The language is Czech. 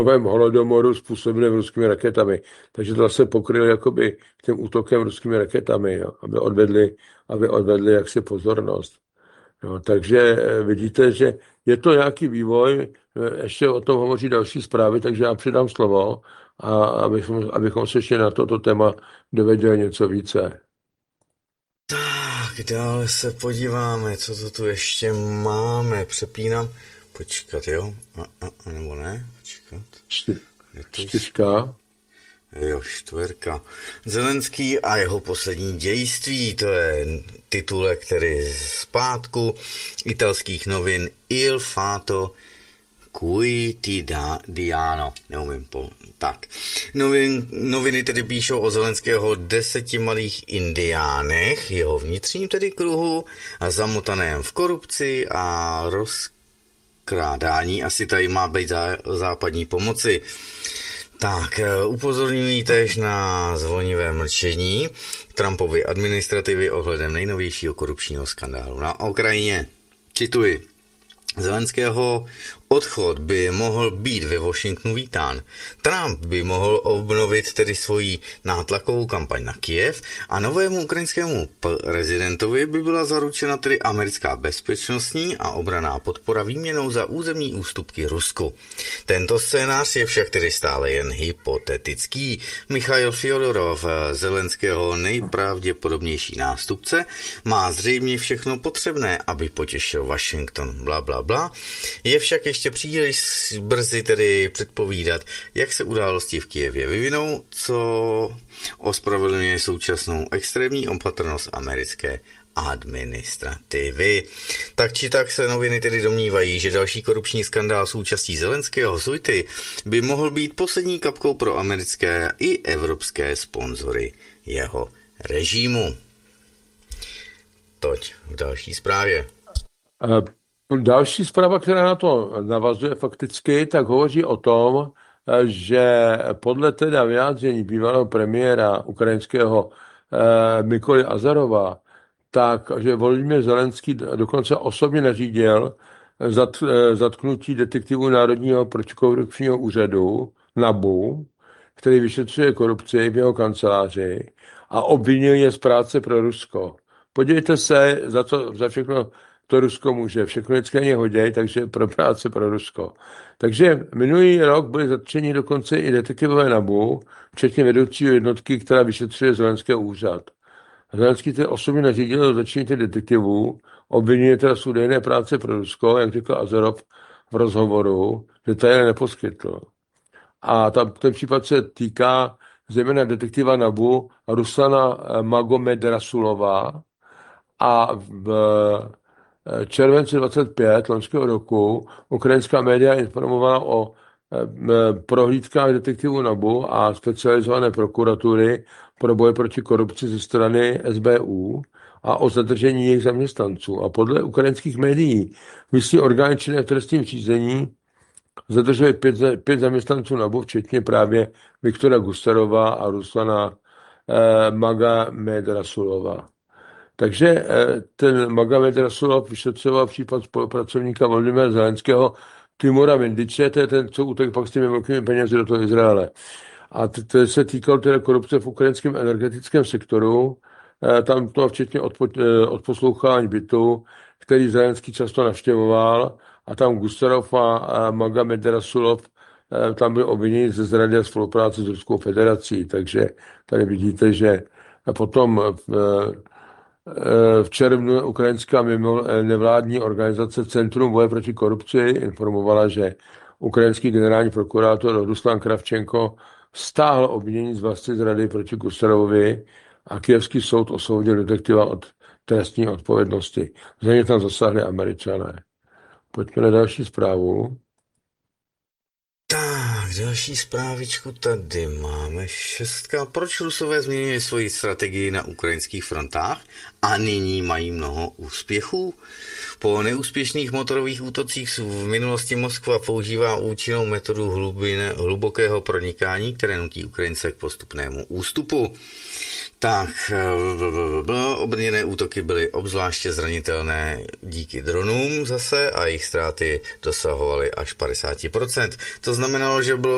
holodomoru způsobeném ruskými raketami. Takže to zase pokryli jakoby tím útokem ruskými raketami, jo, aby odvedli jaksi pozornost. Jo, takže vidíte, že je to nějaký vývoj, ještě o tom hovoří další zprávy, takže já předám slovo, a abychom se ještě na toto téma dověděli něco více. Tak, dále se podíváme, co to tu ještě máme. Přepínám. Počkat, jo? Nebo ne? Počkat. Čtyřka. Jo, čtverka. Zelenský a jeho poslední dějství, to je titulek, který z pátku italských novin Il Fatto Quotidiano. Neumím tak. Noviny tedy píšou o Zelenského 10 malých indiánech, jeho vnitřním tedy kruhu, a zamotaném v korupci a rozkrádání. Asi tady má být západní pomoci. Tak, upozorňují též na zvonivé mlčení Trumpovy administrativy ohledem nejnovějšího korupčního skandálu na Ukrajině. Cituji. Zelenského odchod by mohl být ve Washingtonu vítán. Trump by mohl obnovit tedy svoji nátlakovou kampaň na Kyjev a novému ukrajinskému prezidentovi by byla zaručena tedy americká bezpečnostní a obranná podpora výměnou za územní ústupky Rusku. Tento scénář je však tedy stále jen hypotetický. Michail Fjodorov, Zelenského nejpravděpodobnější nástupce, má zřejmě všechno potřebné, aby potěšil Washington, bla, bla, bla. Je však ještě příliš brzy tedy předpovídat, jak se události v Kyjevě vyvinou, co ospravedlňuje současnou extrémní opatrnost americké administrativy. Tak či tak se noviny tedy domnívají, že další korupční skandál s účastí Zelenského suity by mohl být poslední kapkou pro americké i evropské sponzory jeho režimu. Toť v další zprávě. Další zpráva, která na to navazuje fakticky, tak hovoří o tom, že podle teda vyjádření bývalého premiéra ukrajinského Mykoly Azarova, takže Volodymyr Zelenský dokonce osobně nařídil zatknutí detektivů Národního protikorupčního úřadu NABU, který vyšetřuje korupci v jeho kanceláři, a obvinil je z práce pro Rusko. Podívejte se, za všechno to Rusko může, všechno nicméně hodí, takže pro práce pro Rusko. Takže minulý rok byli zatčeni dokonce i detektivové NABU, včetně vedoucího jednotky, která vyšetřuje Zelenského úřad. Zelenský tedy osobně nařídil začení těch detektivů, obvinuje teda z údajné práce pro Rusko, jak řekl Azarov v rozhovoru, detaily neposkytl. A ten případ se týká zejména detektiva NABU Ruslana Magomedrasulova, a v červenci 25 loňského roku ukrajinská média informovala o prohlídkách detektivů NABU a specializované prokuratury pro boj proti korupci ze strany SBU a o zadržení jejich zaměstnanců. A podle ukrajinských médií místní orgány činné v trestním řízení zadrželi 5 zaměstnanců NABU, včetně právě Viktora Gusarova a Ruslana Magomedrasulova. Takže ten Magomedrasulov vyšetřoval případ spolupracovníka Volodymyra Zelenského Timura Vindiče, to je ten, co utek pak s těmi velkými penězi do toho Izraele. A to se týkalo teda korupce v ukrajinském energetickém sektoru, tam to včetně odposlouchávání bytu, který Zelenský často navštěvoval, a tam Gusarov a Magomedrasulov tam byl obviněni ze zrady a spolupráce s Ruskou federací. Takže tady vidíte, že potom v červnu ukrajinská nevládní organizace Centrum boje proti korupci informovala, že ukrajinský generální prokurátor Ruslan Kravčenko stáhl obvinění z vlastní zrady proti Gusarovovi a kyjevský soud osvobodil detektiva od trestní odpovědnosti. Zřejmě tam zasáhli Američané. Pojďme na další zprávu. Tak, další zprávičku tady máme. 6. Proč Rusové změnili svoji strategii na ukrajinských frontách a nyní mají mnoho úspěchů? Po neúspěšných motorových útocích v minulosti Moskva používá účinnou metodu hlubokého pronikání, které nutí Ukrajince k postupnému ústupu. Tak, obrněné útoky byly obzvláště zranitelné díky dronům zase a jejich ztráty dosahovaly až 50%. To znamenalo, že bylo